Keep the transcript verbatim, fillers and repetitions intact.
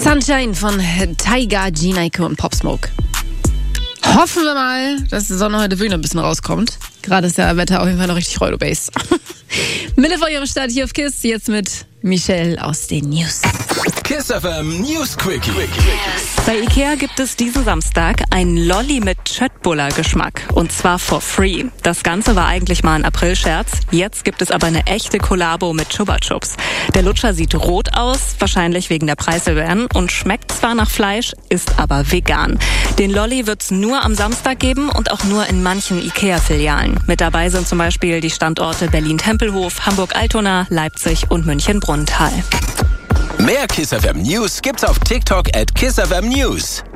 Sunshine von Tyga, G-Nike und Pop Smoke. Hoffen wir mal, dass die Sonne heute wirklich noch ein bisschen rauskommt. Gerade ist ja Wetter auf jeden Fall noch richtig Rollobase. Mille vor ihrem Start hier auf KISS, jetzt mit Michelle aus den News. KISS F M News Quickie. Bei Ikea gibt es diesen Samstag ein Lolli mit Chöttbuller-Geschmack. Und zwar for free. Das Ganze war eigentlich mal ein Aprilscherz. Jetzt gibt es aber eine echte Kollabo mit Chupa Chups. Der Lutscher sieht rot aus, wahrscheinlich wegen der Preiserhöhung, und schmeckt zwar nach Fleisch, ist aber vegan. Den Lolli wird's nur am Samstag geben und auch nur in manchen Ikea-Filialen. Mit dabei sind zum Beispiel die Standorte Berlin-Tempelhof, Hamburg-Altona, Leipzig und München-Brunnthal. Mehr KISS F M News gibt's auf TikTok at KISS F M News.